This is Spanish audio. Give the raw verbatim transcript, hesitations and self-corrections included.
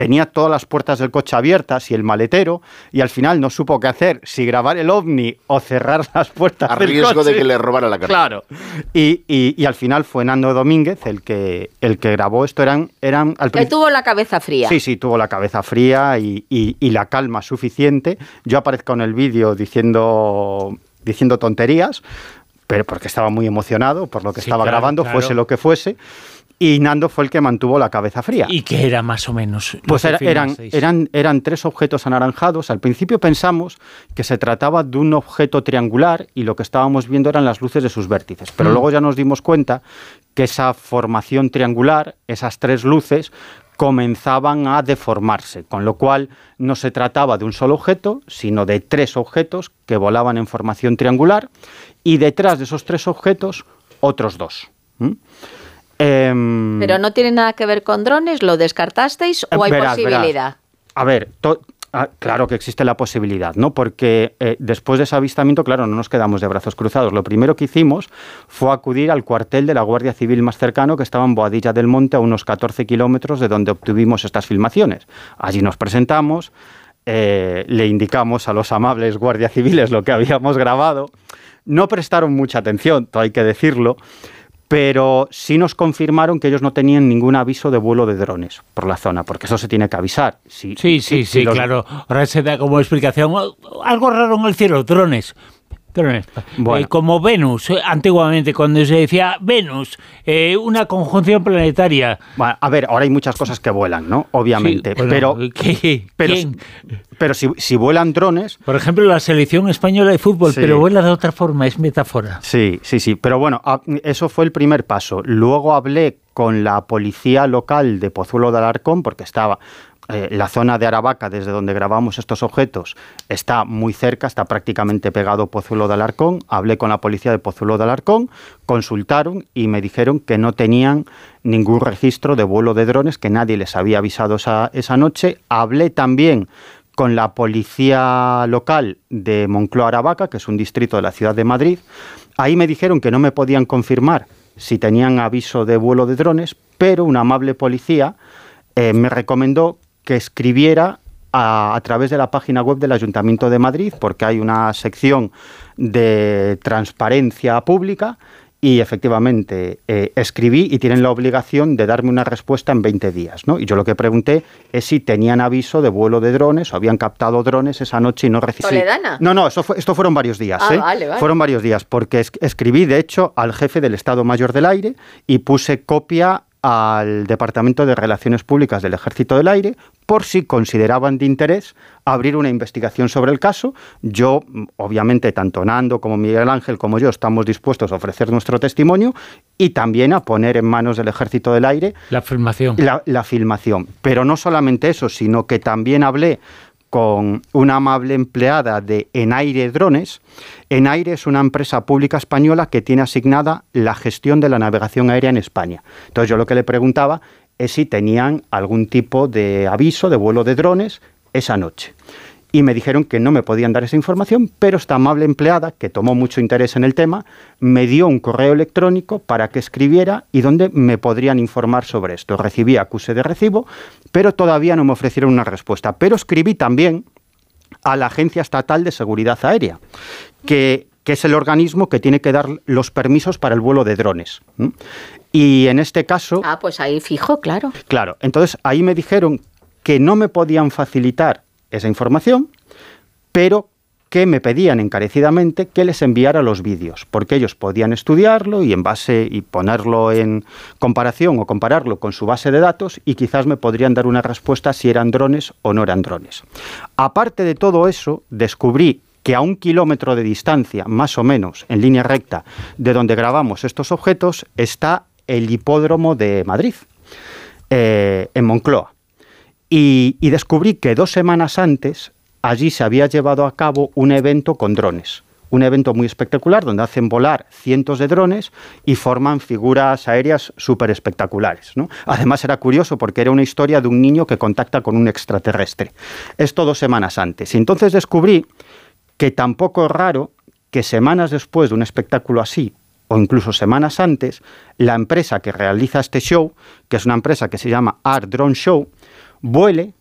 tenía todas las puertas del coche abiertas y el maletero, y al final no supo qué hacer, si grabar el ovni o cerrar las puertas a del riesgo coche. de que le robara la cartera. Claro. Y, y, y al final fue Nando Domínguez el que, el que grabó esto. Eran, eran al que tuvo la cabeza fría. Sí, sí, tuvo la cabeza fría y, y, y la calma suficiente. Yo aparezco en el vídeo diciendo, diciendo tonterías, pero porque estaba muy emocionado por lo que sí, estaba claro, grabando, claro. fuese lo que fuese. Y Nando fue el que mantuvo la cabeza fría. ¿Y qué era más o menos? Pues era, eran, eran, eran tres objetos anaranjados. Al principio pensamos que se trataba de un objeto triangular y lo que estábamos viendo eran las luces de sus vértices. Pero mm. luego ya nos dimos cuenta que esa formación triangular, esas tres luces, comenzaban a deformarse, con lo cual no se trataba de un solo objeto, sino de tres objetos que volaban en formación triangular y detrás de esos tres objetos, otros dos. ¿Mm? Eh, ¿Pero no tiene nada que ver con drones? ¿Lo descartasteis o hay verás, posibilidad? Verás. A ver, to, ah, claro que existe la posibilidad, ¿no? Porque eh, después de ese avistamiento, claro, no nos quedamos de brazos cruzados. Lo primero que hicimos fue acudir al cuartel de la Guardia Civil más cercano, que estaba en Boadilla del Monte, a unos catorce kilómetros de donde obtuvimos estas filmaciones. Allí nos presentamos, eh, le indicamos a los amables guardias civiles lo que habíamos grabado. No prestaron mucha atención, todo hay que decirlo, pero sí nos confirmaron que ellos no tenían ningún aviso de vuelo de drones por la zona, porque eso se tiene que avisar. Si, sí, sí, sí, si sí los... claro. Ahora se da como explicación, algo raro en el cielo, drones. Drones. Bueno. Eh, como Venus, eh, antiguamente, cuando se decía Venus, eh, una conjunción planetaria. Bueno, a ver, ahora hay muchas cosas que vuelan, ¿no? Obviamente, sí, bueno, pero, ¿qué? pero, ¿Quién? pero si, si vuelan drones... Por ejemplo, la selección española de fútbol, sí. pero vuela de otra forma, es metáfora. Sí, sí, sí, pero bueno, eso fue el primer paso. Luego hablé con la policía local de Pozuelo de Alarcón, porque estaba... Eh, la zona de Aravaca, desde donde grabamos estos objetos, está muy cerca, está prácticamente pegado Pozuelo de Alarcón. Hablé con la policía de Pozuelo de Alarcón, consultaron y me dijeron que no tenían ningún registro de vuelo de drones, que nadie les había avisado esa, esa noche. Hablé también con la policía local de Moncloa Aravaca, que es un distrito de la ciudad de Madrid. Ahí me dijeron que no me podían confirmar si tenían aviso de vuelo de drones, pero una amable policía eh, me recomendó que escribiera a, a través de la página web del Ayuntamiento de Madrid, porque hay una sección de transparencia pública y efectivamente eh, escribí y tienen la obligación de darme una respuesta en veinte días, ¿no? Y yo lo que pregunté es si tenían aviso de vuelo de drones o habían captado drones esa noche y no recibí. ¿Toledana? No, no, esto, fue, esto fueron varios días. Ah, ¿eh? vale, vale. Fueron varios días, porque es, escribí, de hecho, al jefe del Estado Mayor del Aire y puse copia al Departamento de Relaciones Públicas del Ejército del Aire, por si consideraban de interés abrir una investigación sobre el caso. Yo, obviamente, tanto Nando como Miguel Ángel como yo estamos dispuestos a ofrecer nuestro testimonio y también a poner en manos del Ejército del Aire la filmación. La, la filmación. Pero no solamente eso, sino que también hablé con una amable empleada de Enaire Drones. Enaire es una empresa pública española que tiene asignada la gestión de la navegación aérea en España. Entonces yo lo que le preguntaba es si tenían algún tipo de aviso de vuelo de drones esa noche. Y me dijeron que no me podían dar esa información, pero esta amable empleada, que tomó mucho interés en el tema, me dio un correo electrónico para que escribiera y donde me podrían informar sobre esto. Recibí acuse de recibo, pero todavía no me ofrecieron una respuesta. Pero escribí también a la Agencia Estatal de Seguridad Aérea, que, que es el organismo que tiene que dar los permisos para el vuelo de drones. Y en este caso... Ah, pues ahí fijo, claro. Claro, entonces ahí me dijeron que no me podían facilitar esa información, pero que me pedían encarecidamente que les enviara los vídeos, porque ellos podían estudiarlo y en base y ponerlo en comparación o compararlo con su base de datos y quizás me podrían dar una respuesta si eran drones o no eran drones. Aparte de todo eso, descubrí que a un kilómetro de distancia, más o menos, en línea recta, de donde grabamos estos objetos, está el hipódromo de Madrid, eh, en Moncloa. Y, y descubrí que dos semanas antes allí se había llevado a cabo un evento con drones. Un evento muy espectacular donde hacen volar cientos de drones y forman figuras aéreas súper espectaculares, ¿no? Además era curioso porque era una historia de un niño que contacta con un extraterrestre. Esto dos semanas antes. Y entonces descubrí que tampoco es raro que semanas después de un espectáculo así, o incluso semanas antes, la empresa que realiza este show, que es una empresa que se llama Art Drone Show, vuele